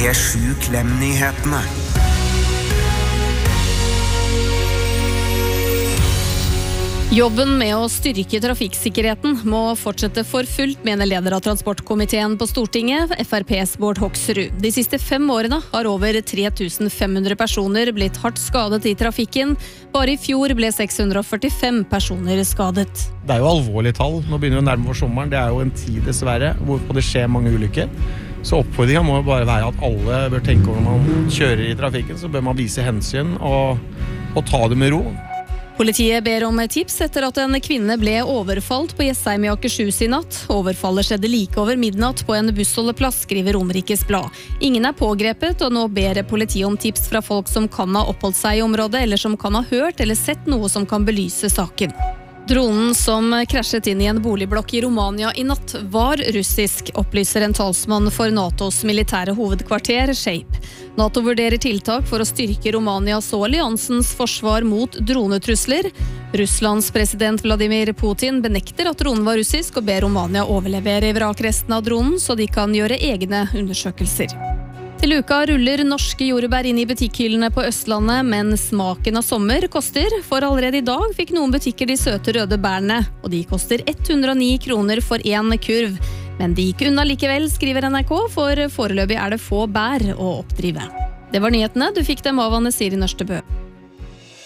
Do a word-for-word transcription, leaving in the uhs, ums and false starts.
P sju Klem-nyhetene. Jobben med å styrke trafikksikkerheten må fortsette for fullt, mener leder av transportkomiteen på Stortinget, F R P's Bård Hoksrud. De siste fem årene har over tre tusen fem hundre personer blitt hardt skadet i trafikken. Bare i fjor ble seks hundre førtifem personer skadet. Det er jo alvorlige tall. Nå begynner vi å nærme for sommeren. Det er jo en tid dessverre hvor det skjer mange ulykker. Så oppfordringen må bare være at alle bør tenke over når man kjører i trafikken, så bør man vise hensyn og, og ta det med ro. Politiet ber om tips etter at en kvinne ble overfalt på Jessheim i Akershus i natt. Overfallet skjedde like over midnatt på en bussholdeplass, skriver Romerikes Blad. Ingen er pågrepet, og nå ber politiet om tips fra folk som kan ha oppholdt seg i området, eller som kan ha hørt eller sett noe som kan belyse saken. Dronen som krasjet inn i en boligblokk i Romania i natt var russisk, opplyser en talsmann for NATOs militære hovedkvarter, Shape. NATO vurderer tiltak for å styrke Romanias og alliansens forsvar mot dronetrusler. Russlands president Vladimir Putin benekter at dronen var russisk og ber Romania overlevere vrakresten av dronen så de kan gjøre egne undersøkelser. Til uka ruller norske jordbær inn i butikkhyllene på Østlandet, men smaken av sommer koster. For allerede i dag fikk noen butikker de søte røde bærene, og de koster hundre og ni kroner for en kurv. Men de gikk unna likevel, skriver N R K, for foreløpig er det få bær å oppdrive. Det var nyhetene, du fikk dem av Anne Siri Nørstebø.